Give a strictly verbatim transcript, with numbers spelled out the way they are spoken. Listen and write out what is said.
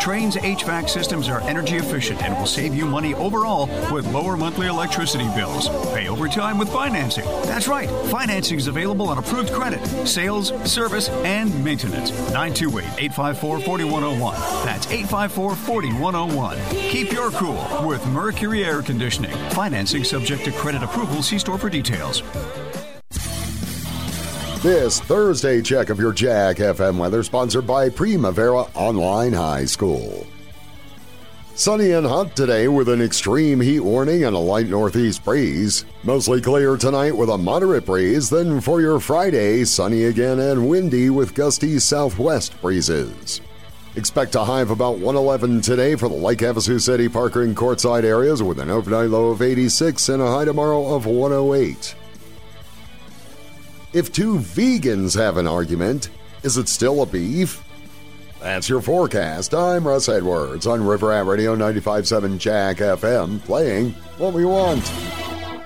Trane's H V A C systems are energy efficient and will save you money overall with lower monthly electricity bills. Pay over time with financing. That's right, financing is available on approved credit, sales, service, and maintenance. nine two eight, eight five four, four one zero one. That's eight five four, four one zero one. Keep your cool with Mercury Air Conditioning. Financing subject to credit approval. See store for details. This Thursday check of your Jack F M weather sponsored by Primavera Online High School. Sunny and hot today with an extreme heat warning and a light northeast breeze. Mostly clear tonight with a moderate breeze. Then for your Friday, sunny again and windy with gusty southwest breezes. Expect a high of about one eleven today for the Lake Havasu City, Parker, and Quartzsite areas with an overnight low of eighty-six and a high tomorrow of one oh eight. If two vegans have an argument, is it still a beef? That's your forecast. I'm Russ Edwards on River Rat Radio ninety-five point seven Jack F M, playing what we want.